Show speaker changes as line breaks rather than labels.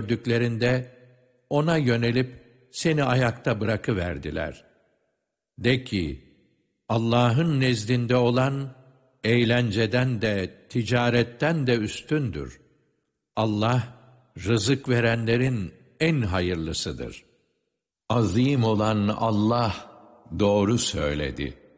gördüklerinde ona yönelip seni ayakta bırakıverdiler. De ki, Allah'ın nezdinde olan eğlenceden de, ticaretten de üstündür. Allah, rızık verenlerin en hayırlısıdır. Azim olan Allah doğru söyledi.